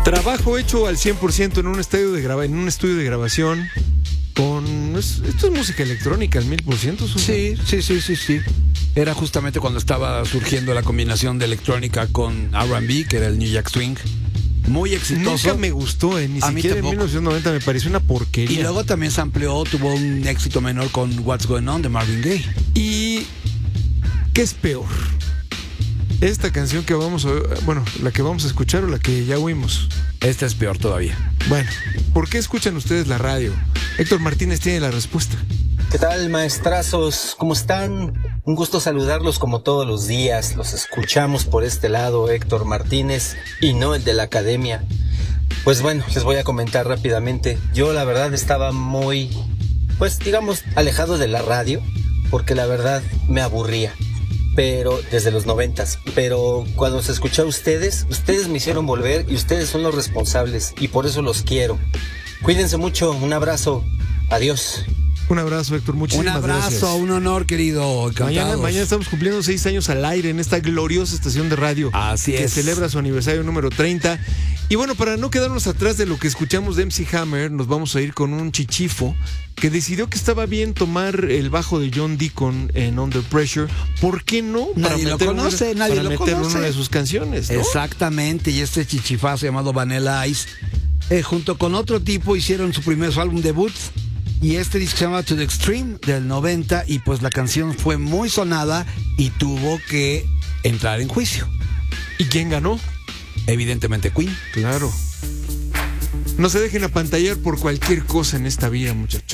Trabajo hecho al 100% en un estudio de grabación. Esto es música electrónica al 1000%. Sí. Era justamente cuando estaba surgiendo la combinación de electrónica con R&B, que era el New Jack Swing. Muy exitoso. Nunca me gustó, ni siquiera en 1990 me pareció una porquería. Y luego también se amplió, tuvo un éxito menor con What's Going On de Marvin Gaye. ¿Y qué es peor? Esta canción que la que vamos a escuchar o la que ya oímos. Esta es peor todavía. Bueno, ¿por qué escuchan ustedes la radio? Héctor Martínez tiene la respuesta. ¿Qué tal, maestrazos? ¿Cómo están? Un gusto saludarlos como todos los días. Los escuchamos por este lado, Héctor Martínez, y no el de la academia. Pues bueno, les voy a comentar rápidamente. Yo la verdad estaba muy, alejado de la radio, porque la verdad me aburría. Pero desde los 90s, pero cuando se escuchó a ustedes me hicieron volver y ustedes son los responsables y por eso los quiero. Cuídense mucho, un abrazo, adiós. Un abrazo, Héctor, muchísimas gracias. Un abrazo, un honor, querido. Mañana estamos cumpliendo 6 años al aire en esta gloriosa estación de radio. Así es. Que celebra su aniversario número 30. Y bueno, para no quedarnos atrás de lo que escuchamos de MC Hammer, nos vamos a ir con un chichifo que decidió que estaba bien tomar el bajo de John Deacon en Under Pressure. ¿Por qué no? Nadie lo conoce. Para meter una de sus canciones, ¿no? Exactamente, y este chichifazo llamado Vanilla Ice, junto con otro tipo, hicieron su primer álbum debut. Y este disco se llama To The Extreme del 90 y pues la canción fue muy sonada y tuvo que entrar en juicio. ¿Y quién ganó? Evidentemente Queen. Claro. No se dejen apantallar por cualquier cosa en esta vida, muchachos.